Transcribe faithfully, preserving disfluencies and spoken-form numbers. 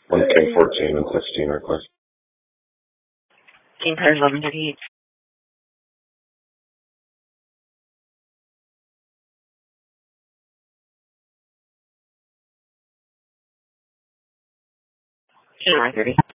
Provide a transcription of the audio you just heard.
One king fourteen and sixteen request. King pairs eleven thirty-eight. King R thirty.